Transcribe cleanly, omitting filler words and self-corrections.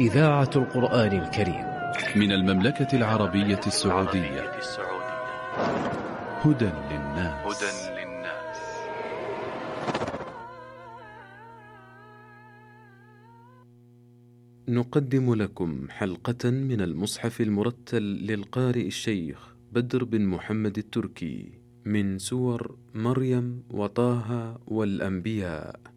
إذاعة القرآن الكريم من المملكة العربية السعودية. هدى للناس. نقدم لكم حلقة من المصحف المرتل للقارئ الشيخ بدر بن محمد التركي من سور مريم وطه والأنبياء.